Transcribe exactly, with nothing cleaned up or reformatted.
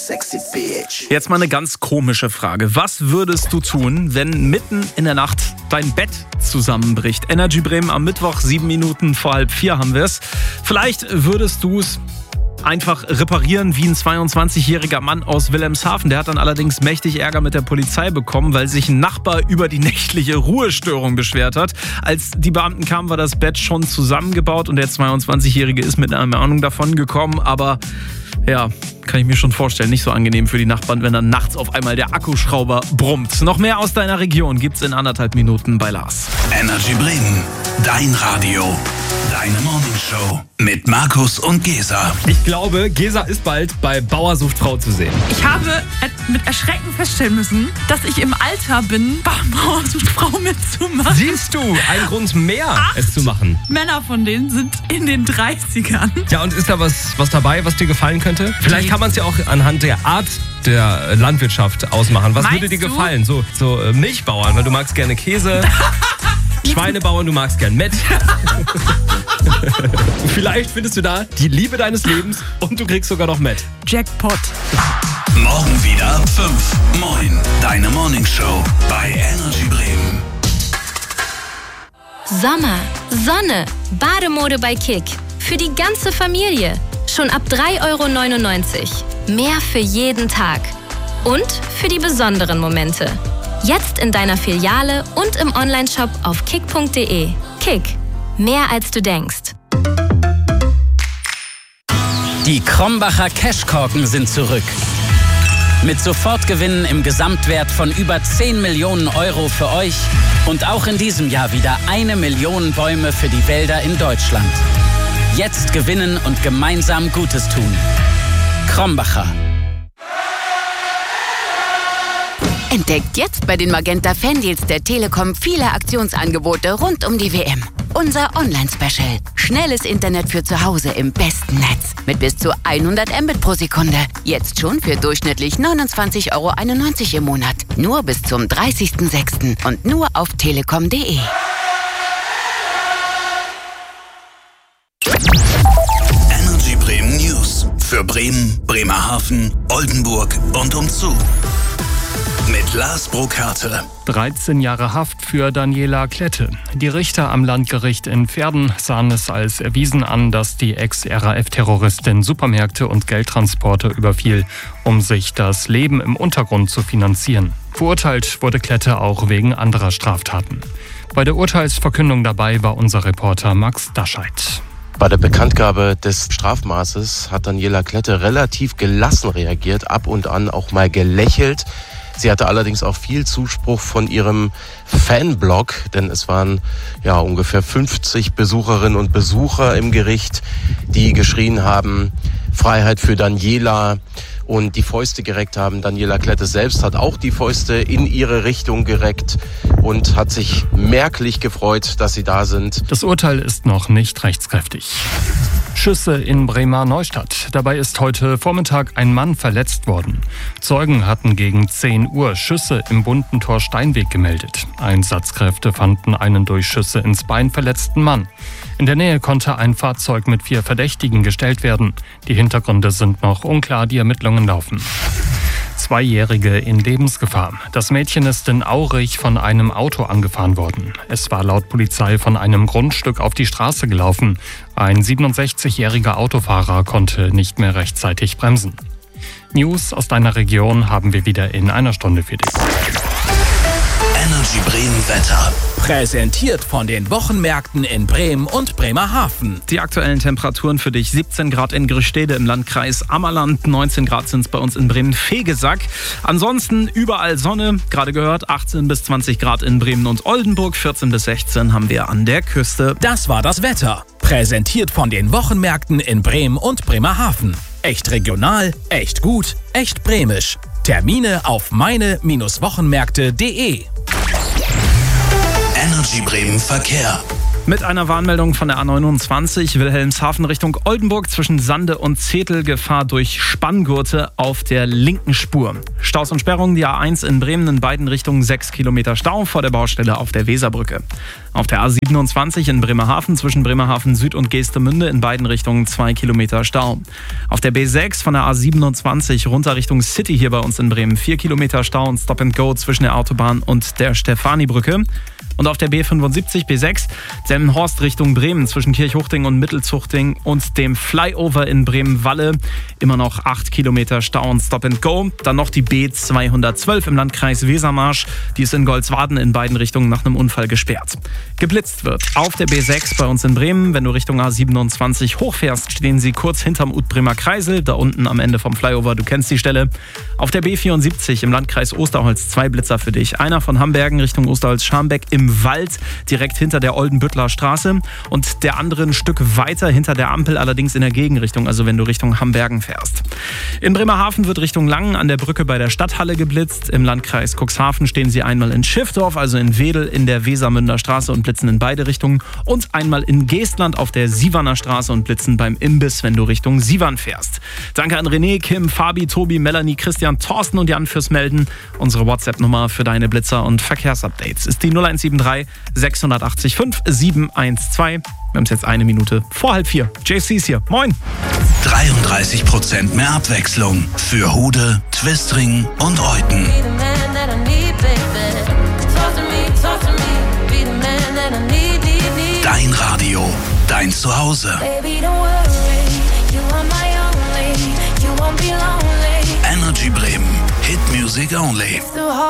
Sexy Bitch. Jetzt mal eine ganz komische Frage. Was würdest du tun, wenn mitten in der Nacht dein Bett zusammenbricht? Energy Bremen am Mittwoch, sieben Minuten vor halb vier haben wir es. Vielleicht würdest du es einfach reparieren wie ein zweiundzwanzigjähriger Mann aus Wilhelmshaven. Der hat dann allerdings mächtig Ärger mit der Polizei bekommen, weil sich ein Nachbar über die nächtliche Ruhestörung beschwert hat. Als die Beamten kamen, war das Bett schon zusammengebaut und der zweiundzwanzigjährige ist mit einer Mahnung davon gekommen. Aber ja, kann ich mir schon vorstellen, nicht so angenehm für die Nachbarn, wenn dann nachts auf einmal der Akkuschrauber brummt. Noch mehr aus deiner Region gibt's in anderthalb Minuten bei Lars. Energy Bremen, dein Radio, deine Morningshow mit Markus und Gesa. Ich glaube, Gesa ist bald bei Bauer sucht Frau zu sehen. Ich habe mit Erschrecken feststellen müssen, dass ich im Alter bin, bei Bauer sucht Frau mitzumachen. Siehst du, ein Grund mehr, Acht es zu machen. Männer von denen sind in den dreißigern. Ja, und ist da was, was dabei, was dir gefallen könnte? Vielleicht kann man es ja auch anhand der Art der Landwirtschaft ausmachen. Was Meinst würde dir du? gefallen? So, so äh, Milchbauern, weil du magst gerne Käse. Schweinebauern, du magst gern Mett. Vielleicht findest du da die Liebe deines Lebens und du kriegst sogar noch Mett. Jackpot. Morgen wieder ab fünf. Moin, deine Morningshow bei Energy Bremen. Sommer, Sonne, Bademode bei Kick. Für die ganze Familie. Schon ab drei Euro neunundneunzig. Mehr für jeden Tag. Und für die besonderen Momente. Jetzt in deiner Filiale und im Onlineshop auf kick punkt de. Kick. Mehr als du denkst. Die Krombacher Cashkorken sind zurück. Mit Sofortgewinnen im Gesamtwert von über zehn Millionen Euro für euch und auch in diesem Jahr wieder eine Million Bäume für die Wälder in Deutschland. Jetzt gewinnen und gemeinsam Gutes tun. Krombacher. Entdeckt jetzt bei den Magenta Fandeals der Telekom viele Aktionsangebote rund um die W M. Unser Online-Special. Schnelles Internet für zu Hause im besten Netz. Mit bis zu hundert Mbit pro Sekunde. Jetzt schon für durchschnittlich neunundzwanzig Euro einundneunzig im Monat. Nur bis zum dreißigsten sechsten und nur auf telekom punkt de. Energy Bremen News für Bremen, Bremerhaven, Oldenburg und umzu. Mit Lars Burkhardt. dreizehn Jahre Haft für Daniela Klette. Die Richter am Landgericht in Verden sahen es als erwiesen an, dass die Ex-R A F-Terroristin Supermärkte und Geldtransporte überfiel, um sich das Leben im Untergrund zu finanzieren. Verurteilt wurde Klette auch wegen anderer Straftaten. Bei der Urteilsverkündung dabei war unser Reporter Max Dascheid. Bei der Bekanntgabe des Strafmaßes hat Daniela Klette relativ gelassen reagiert, ab und an auch mal gelächelt. Sie hatte allerdings auch viel Zuspruch von ihrem Fanblog, denn es waren ja ungefähr fünfzig Besucherinnen und Besucher im Gericht, die geschrien haben, Freiheit für Daniela, und die Fäuste gereckt haben. Daniela Klette selbst hat auch die Fäuste in ihre Richtung gereckt und hat sich merklich gefreut, dass sie da sind. Das Urteil ist noch nicht rechtskräftig. Schüsse in Bremer Neustadt. Dabei ist heute Vormittag ein Mann verletzt worden. Zeugen hatten gegen zehn Uhr Schüsse im Buntentor Steinweg gemeldet. Einsatzkräfte fanden einen durch Schüsse ins Bein verletzten Mann. In der Nähe konnte ein Fahrzeug mit vier Verdächtigen gestellt werden. Die Hintergründe sind noch unklar, die Ermittlungen laufen. Zweijährige in Lebensgefahr. Das Mädchen ist in Aurich von einem Auto angefahren worden. Es war laut Polizei von einem Grundstück auf die Straße gelaufen. Ein siebenundsechzigjähriger Autofahrer konnte nicht mehr rechtzeitig bremsen. News aus deiner Region haben wir wieder in einer Stunde für dich. Energy Bremen Wetter. Präsentiert von den Wochenmärkten in Bremen und Bremerhaven. Die aktuellen Temperaturen für dich: siebzehn Grad in Grischstede im Landkreis Ammerland, neunzehn Grad sind es bei uns in Bremen-Vegesack. Ansonsten überall Sonne, gerade gehört, achtzehn bis zwanzig Grad in Bremen und Oldenburg, vierzehn bis sechzehn haben wir an der Küste. Das war das Wetter. Präsentiert von den Wochenmärkten in Bremen und Bremerhaven. Echt regional, echt gut, echt bremisch. Termine auf meine Wochenmärkte punkt de. Energy Bremen Verkehr. Mit einer Warnmeldung von der A neunundzwanzig Wilhelmshaven Richtung Oldenburg zwischen Sande und Zetel, Gefahr durch Spanngurte auf der linken Spur. Staus und Sperrungen, die A eins in Bremen in beiden Richtungen, sechs Kilometer Stau vor der Baustelle auf der Weserbrücke. Auf der A siebenundzwanzig in Bremerhaven zwischen Bremerhaven Süd und Geestemünde in beiden Richtungen zwei Kilometer Stau. Auf der B sechs von der A siebenundzwanzig runter Richtung City hier bei uns in Bremen vier Kilometer Stau und Stop and Go zwischen der Autobahn und der Stefani-Brücke. Und auf der B fünfundsiebzig, B sechs, Delmenhorst Richtung Bremen zwischen Kirchhuchting und Mittelzuchting und dem Flyover in Bremen-Walle immer noch acht Kilometer Stau und Stop and Go. Dann noch die B zweihundertzwölf im Landkreis Wesermarsch, die ist in Goldswaden in beiden Richtungen nach einem Unfall gesperrt. Geblitzt wird auf der B sechs bei uns in Bremen. Wenn du Richtung A siebenundzwanzig hochfährst, stehen sie kurz hinterm Utbremer Kreisel, da unten am Ende vom Flyover, du kennst die Stelle. Auf der B vierundsiebzig im Landkreis Osterholz zwei Blitzer für dich. Einer von Hambergen Richtung Osterholz-Scharmbeck im Wald, direkt hinter der Oldenbüttler Straße und der andere ein Stück weiter hinter der Ampel, allerdings in der Gegenrichtung, also wenn du Richtung Hambergen fährst. In Bremerhaven wird Richtung Langen an der Brücke bei der Stadthalle geblitzt. Im Landkreis Cuxhaven stehen sie einmal in Schiffdorf, also in Wedel in der Wesermünder Straße und blitzen in beide Richtungen und einmal in Geestland auf der Sieverner Straße und blitzen beim Imbiss, wenn du Richtung Sievern fährst. Danke an René, Kim, Fabi, Tobi, Melanie, Christian, Thorsten und Jan fürs Melden. Unsere WhatsApp-Nummer für deine Blitzer und Verkehrsupdates ist die null eins sieben drei sechs acht fünf sieben eins zwei. Wir haben es jetzt eine Minute vor halb vier. J C ist hier. Moin. dreiunddreißig Prozent mehr Abwechslung für Hude, Twistring und Reuten. Dein Radio, dein Zuhause. Energy Bremen, Hit Music Only.